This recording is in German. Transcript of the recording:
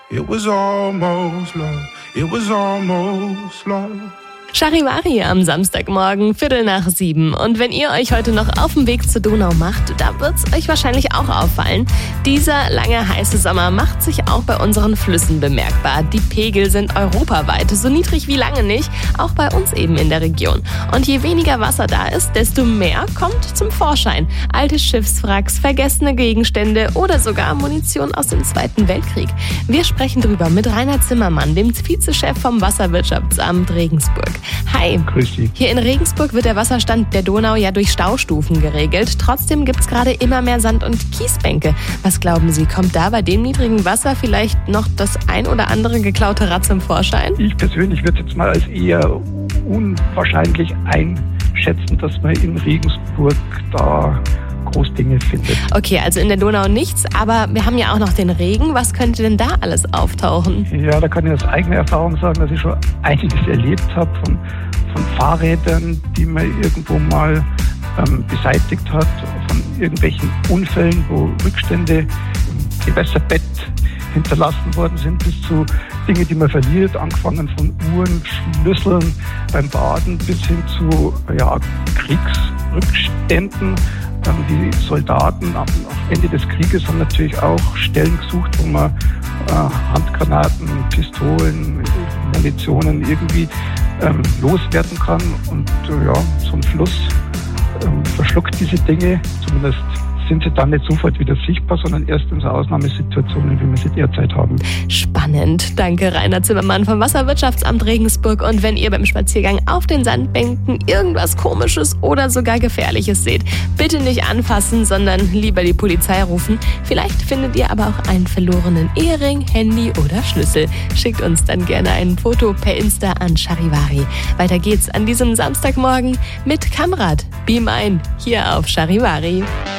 It was almost love. It was almost love. Charivari am Samstagmorgen, 6:15. Und wenn ihr euch heute noch auf den Weg zur Donau macht, da wird's euch wahrscheinlich auch auffallen. Dieser lange heiße Sommer macht sich auch bei unseren Flüssen bemerkbar. Die Pegel sind europaweit, so niedrig wie lange nicht, auch bei uns eben in der Region. Und je weniger Wasser da ist, desto mehr kommt zum Vorschein. Alte Schiffswracks, vergessene Gegenstände oder sogar Munition aus dem Zweiten Weltkrieg. Wir sprechen drüber mit Rainer Zimmermann, dem Vizechef vom Wasserwirtschaftsamt Regensburg. Hi. Grüß Sie. Hier in Regensburg wird der Wasserstand der Donau ja durch Staustufen geregelt. Trotzdem gibt es gerade immer mehr Sand- und Kiesbänke. Was glauben Sie, kommt da bei dem niedrigen Wasser vielleicht noch das ein oder andere geklaute Rad zum Vorschein? Ich persönlich würde jetzt mal als eher unwahrscheinlich einschätzen, dass man in Regensburg da Großdinge findet. Okay, also in der Donau nichts, aber wir haben ja auch noch den Regen. Was könnte denn da alles auftauchen? Ja, da kann ich aus eigener Erfahrung sagen, dass ich schon einiges erlebt habe von Fahrrädern, die man irgendwo mal beseitigt hat, von irgendwelchen Unfällen, wo Rückstände im Gewässerbett hinterlassen worden sind, bis zu Dinge, die man verliert, angefangen von Uhren, Schlüsseln beim Baden bis hin zu Kriegsrückständen. Die Soldaten am Ende des Krieges haben natürlich auch Stellen gesucht, wo man Handgranaten, Pistolen, Munitionen irgendwie loswerden kann. Und so ein Fluss verschluckt diese Dinge. Zumindest sind sie dann nicht sofort wieder sichtbar, sondern erst in so Ausnahmesituationen, wie wir sie derzeit haben. Spannend. Danke, Rainer Zimmermann vom Wasserwirtschaftsamt Regensburg. Und wenn ihr beim Spaziergang auf den Sandbänken irgendwas Komisches oder sogar Gefährliches seht, bitte nicht anfassen, sondern lieber die Polizei rufen. Vielleicht findet ihr aber auch einen verlorenen Ehering, Handy oder Schlüssel. Schickt uns dann gerne ein Foto per Insta an Charivari. Weiter geht's an diesem Samstagmorgen mit Kamrad. Beam ein, hier auf Charivari.